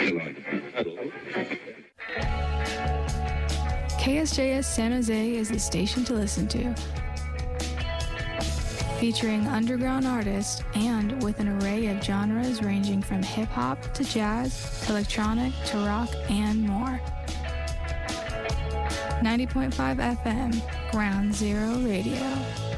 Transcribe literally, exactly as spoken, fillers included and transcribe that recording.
K S J S San Jose is the station to listen to. Featuring underground artists and with an array of genres ranging from hip-hop to jazz, to electronic to rock, and more. ninety point five F M, Ground Zero Radio.